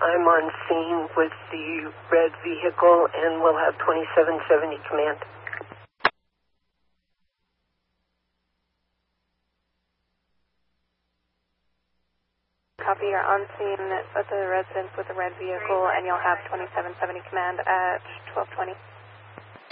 I'm on scene with the red vehicle, and we'll have 2770 command. Copy, you're on scene at the residence with the red vehicle, and you'll have 2770 command at 1220.